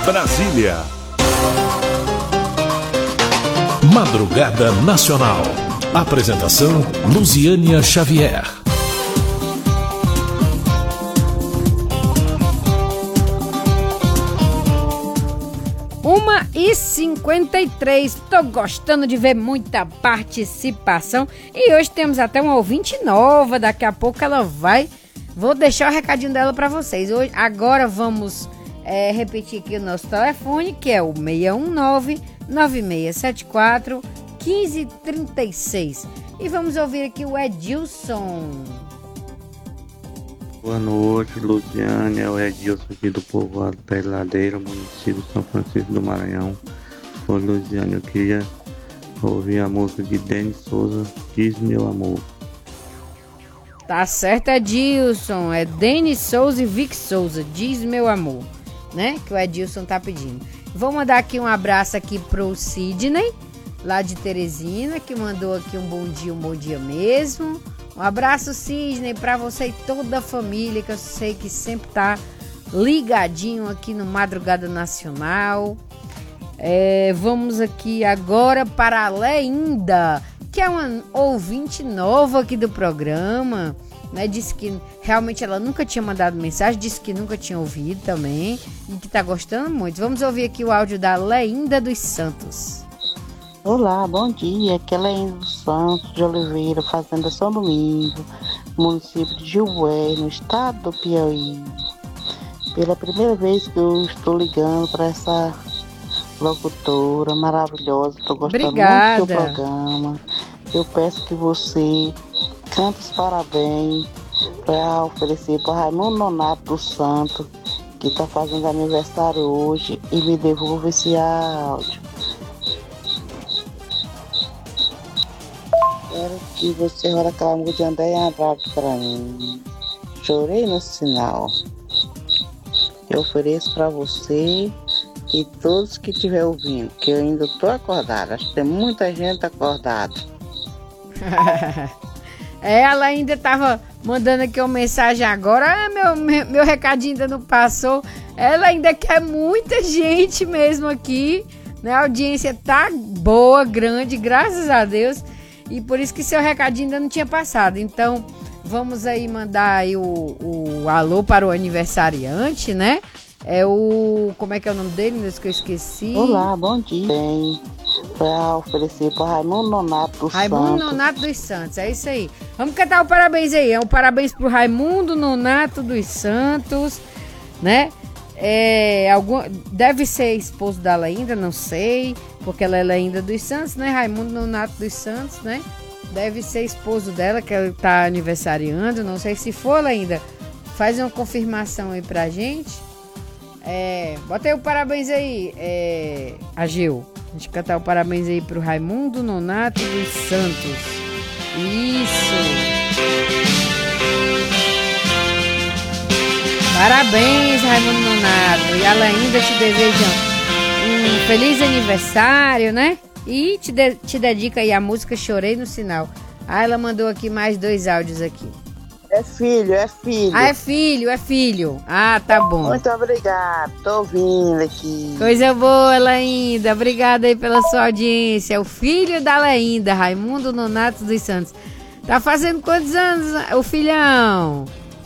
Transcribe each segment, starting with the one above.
Brasília. Madrugada Nacional. Apresentação Luziânia Xavier. 1h53, tô gostando de ver muita participação e hoje temos até uma ouvinte nova, daqui a pouco ela vai, vou deixar o recadinho dela para vocês. Agora vamos repetir aqui o nosso telefone, que é o 619-9674-1536 e vamos ouvir aqui o Edilson. Boa noite, Luziane, é o Edilson aqui do povoado Peladeira, município de São Francisco do Maranhão. Ô Luziane, eu queria ouvir a música de Denis Souza, Diz Meu Amor. Tá certo, Edilson, é Denis Souza e Vic Souza, Diz Meu Amor, né, que o Edilson tá pedindo. Vou mandar aqui um abraço aqui pro Sidney, lá de Teresina, que mandou aqui um bom dia mesmo. Um abraço, Sidney, para você e toda a família, que eu sei que sempre tá ligadinho aqui no Madrugada Nacional. Vamos aqui agora para a Leinda, que é uma ouvinte nova aqui do programa, né? Disse que realmente ela nunca tinha mandado mensagem, disse que nunca tinha ouvido também e que tá gostando muito. Vamos ouvir aqui o áudio da Leinda dos Santos. Olá, bom dia, aqui é Leinda dos Santos de Oliveira, Fazenda São Domingo, município de Jurué, no estado do Piauí. Pela primeira vez que eu estou ligando para essa locutora maravilhosa, estou gostando Obrigada. muito do programa. Eu peço que você cante os parabéns para oferecer para Raimundo Nonato dos Santos, que está fazendo aniversário hoje, e me devolva esse áudio. Quero que você rola aquela música de André Andrade pra mim. Chorei no sinal. Eu ofereço pra você e todos que estiver ouvindo, que eu ainda tô acordada. Acho que tem muita gente acordada. Ela ainda tava mandando aqui uma mensagem agora. Meu recadinho ainda não passou. Ela ainda quer muita gente mesmo aqui, né? A audiência tá boa, grande, graças a Deus. E por isso que seu recadinho ainda não tinha passado. Então, vamos aí mandar aí o alô para o aniversariante, né? É o... Como é que é o nome dele? Meu Deus, que eu esqueci. Olá, bom dia. Tem para oferecer para Raimundo Nonato dos Santos. Raimundo Nonato dos Santos, é isso aí. Vamos cantar o parabéns aí. É um parabéns pro Raimundo Nonato dos Santos, né? Deve ser esposo dela ainda, não sei, porque ela é ainda dos Santos, né? Raimundo Nonato dos Santos, né? Deve ser esposo dela, que ela tá aniversariando, não sei se for ainda. Faz uma confirmação aí pra gente. Bota aí o parabéns aí, Ageu. A gente cantar o parabéns aí pro Raimundo Nonato dos Santos. Isso! Parabéns, Raimundo Nonato. E ela ainda te deseja um feliz aniversário, né? E te dedica aí a música Chorei no Sinal. Ela mandou aqui mais 2 áudios aqui. É filho. Ah, é filho. Ah, tá bom. Muito obrigado, tô ouvindo aqui. Coisa boa, Leinda. Obrigada aí pela sua audiência. O filho da Leinda, Raimundo Nonato dos Santos. Tá fazendo quantos anos, o filhão?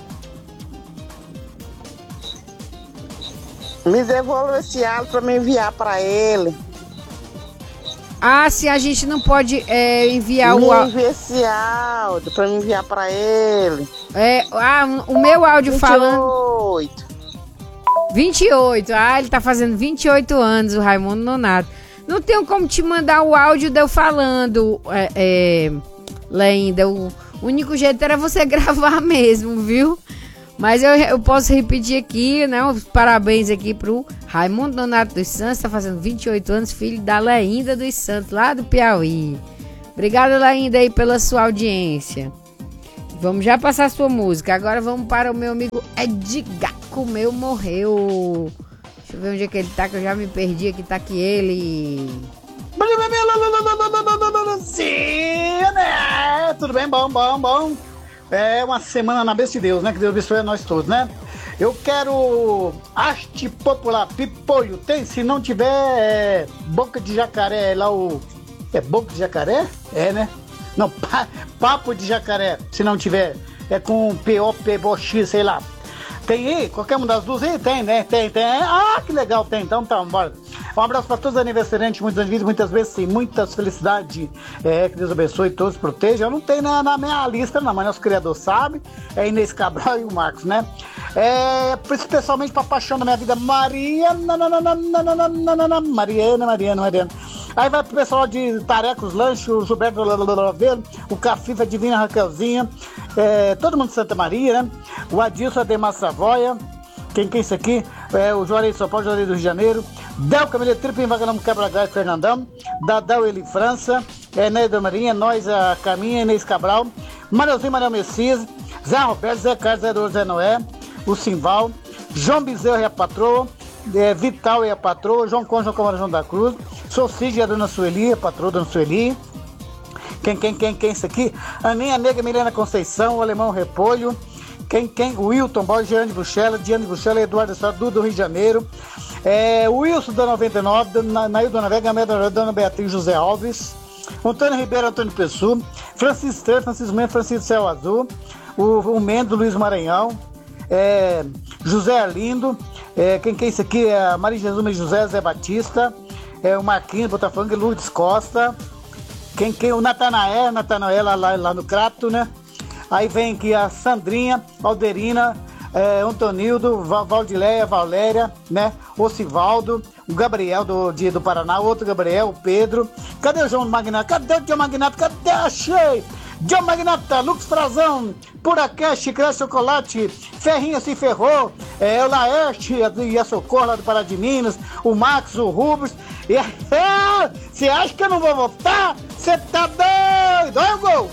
Me devolva esse áudio pra me enviar pra ele. Ah, se a gente não pode enviar me o áudio. envia esse áudio pra me enviar pra ele. O meu áudio 28. falando. 28. Ah, ele tá fazendo 28 anos, o Raimundo Nonato. Não tenho como te mandar o áudio de eu falando, Leinda. O único jeito era você gravar mesmo, viu? Mas eu posso repetir aqui, né? Os parabéns aqui pro Raimundo Nonato dos Santos, tá fazendo 28 anos, filho da Leinda dos Santos, lá do Piauí. Obrigada, Leinda, aí pela sua audiência. Vamos já passar a sua música. Agora vamos para o meu amigo Edgar. Comeu, morreu. Deixa eu ver onde é que ele tá, que eu já me perdi. Aqui tá aqui ele. Sim, né? Tudo bem? Bom. É uma semana na bênção de Deus, né? Que Deus abençoe a nós todos, né? Eu quero haste popular, pipolho. Tem? Se não tiver, boca de jacaré, lá o... É boca de jacaré? É, né? Não, papo de jacaré, se não tiver. É com P-O-P-O-X, sei lá. Tem aí? Qualquer uma das duas aí? Tem, né? Tem. Ah, que legal, tem. Então tá, bora. Um abraço para todos os aniversariantes, muitos anos de vida, muitas vezes sim, muitas felicidades. Que Deus abençoe e todos proteja. Eu não tenho na minha lista, não, mas nosso criador sabe. É Inês Cabral e o Marcos, né? Especialmente para a paixão da minha vida, Mariana. Aí vai pro pessoal de Tarecos Lanche, o Gilberto Lavelo, o Cafifa, a Divina Raquelzinha, todo mundo de Santa Maria, né? O Adilson Ademar Savoia, quem é isso aqui? O Juarez de São Paulo, Juarez do Rio de Janeiro, Del Camilo Tripim, Vaganamo Quebra-Gás, Fernandão, Dadel Eli França, Néida Marinha, Nós, a Caminha, Inês Cabral, Manelzinho Manuel Messias, Zé Roberto, Zé Carlos, Zé Dor, Zé Noé, o Simval, João Bezerra e a patroa, Vital e a patroa, João Conde, João Camarão, João da Cruz, Socide e a Dona Sueli, a patroa Dona Sueli. Quem isso aqui? Aninha Negra, Milena Conceição, o Alemão Repolho. O Wilton Boy, Diane Bruxela, Eduardo Estrada, do Rio de Janeiro. O Wilson da 99, Nail Dona Vega, Dona Beatriz José Alves. Antônio Ribeiro, Antônio Pessu. Francisco Estrela, Francisco Mendes, Francisco Céu Azul. O Mendes, Luiz Maranhão. José Arlindo. Quem é isso aqui? A Maria Jesus José, Zé Batista. O Marquinhos, Botafogo, Lourdes Costa. O Natanael lá no Crato, né? Aí vem aqui a Sandrinha, Alderina, Antonildo, Valdileia, Valéria, né? O Sivaldo, o Gabriel do Paraná, o outro Gabriel, o Pedro. Cadê o João Magnato? Cadê o João Magnato? Cadê? Achei! João Magnata, Lux Frazão, Puracash, Chiclete Chocolate, Ferrinha se ferrou, o Laerte e a Socorro lá do Pará de Minas, o Max, o Rubens. Você acha que eu não vou votar? Você tá doido? Olha o gol!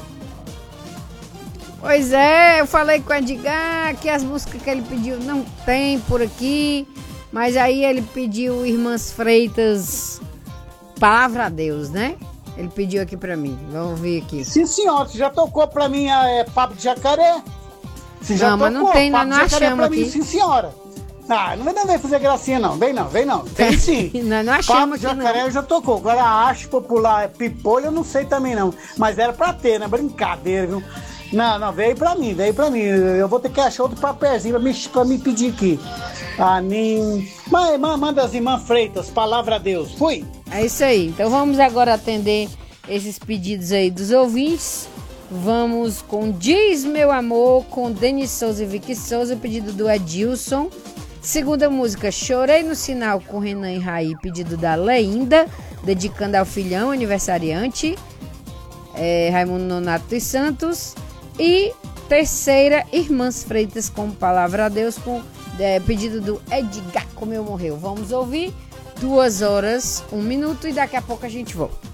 Pois é, eu falei com o Edgar que as músicas que ele pediu não tem por aqui, mas aí ele pediu Irmãs Freitas, Palavra a Deus, né? Ele pediu aqui pra mim, vamos ver aqui. Sim, senhora, você já tocou pra mim Papo de Jacaré? Você já tocou? Mas não tem, nós não achamos aqui. Mim, sim, senhora. Não vai fazer gracinha não, vem não. Tem sim. Nós não achamos Papo de Jacaré já tocou, agora a arte popular pipolho eu não sei também não, mas era pra ter, né? Brincadeira, viu? Não, veio pra mim. Eu vou ter que achar outro papelzinho pra me pedir aqui. Manda as irmãs Freitas, Palavra a Deus. Fui. É isso aí. Então vamos agora atender esses pedidos aí dos ouvintes. Vamos com Diz Meu Amor, com Denis Souza e Vicky Souza, pedido do Edilson. Segunda música, Chorei no Sinal, com Renan e Raí, pedido da Leinda, dedicando ao filhão aniversariante, Raimundo Nonato dos Santos. E terceira, Irmãs Freitas, com Palavra a Deus, com pedido do Edgar, como eu morreu. Vamos ouvir 2 horas, 1 minuto e daqui a pouco a gente volta.